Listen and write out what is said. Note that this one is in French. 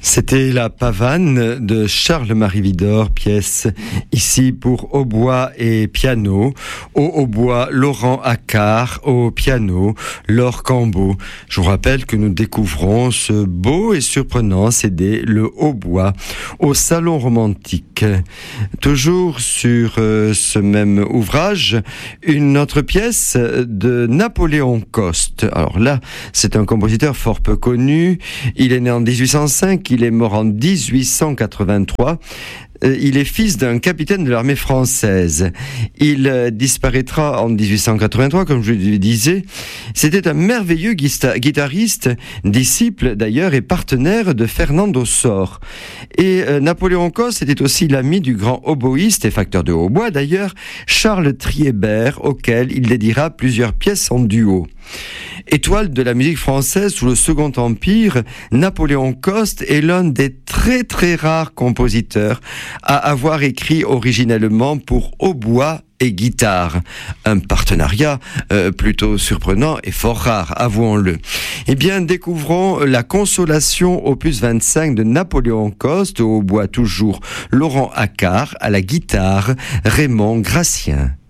C'était la Pavane de Charles-Marie Widor, pièce ici pour hautbois et piano. Au hautbois, Laurent Accard, au piano, Laure Cambeau. Je vous rappelle que nous découvrons ce beau et surprenant CD, le hautbois, au Salon Romantique. Toujours sur ce même ouvrage, une autre pièce de Napoléon Coste. Alors là, c'est un compositeur fort peu connu. Il est né en 1805. Il est mort en 1883. Il est fils d'un capitaine de l'armée française. Il disparaîtra en 1883, comme je le disais. C'était un merveilleux guitariste, disciple d'ailleurs et partenaire de Fernando Sor. Et Napoléon Coste était aussi l'ami du grand oboïste et facteur de hautbois d'ailleurs, Charles Triébert, auquel il dédiera plusieurs pièces en duo. Étoile de la musique française sous le Second Empire, Napoléon Coste est l'un des très très rares compositeurs à avoir écrit originellement pour hautbois et guitare. Un partenariat plutôt surprenant et fort rare, avouons-le. Eh bien, découvrons la Consolation opus 25 de Napoléon Coste, au hautbois toujours Laurent Accard, à la guitare Raymond Gracien.